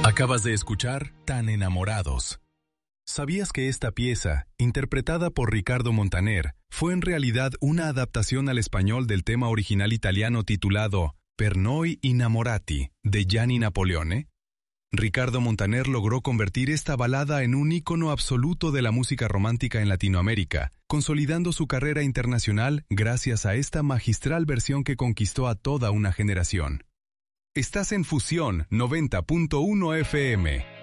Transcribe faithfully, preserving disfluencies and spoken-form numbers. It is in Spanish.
Acabas de escuchar Tan Enamorados. ¿Sabías que esta pieza, interpretada por Ricardo Montaner, fue en realidad una adaptación al español del tema original italiano titulado Per noi innamorati, de Gianni Napoleone? Ricardo Montaner logró convertir esta balada en un ícono absoluto de la música romántica en Latinoamérica, consolidando su carrera internacional gracias a esta magistral versión que conquistó a toda una generación. Estás en Fusión noventa punto uno F M.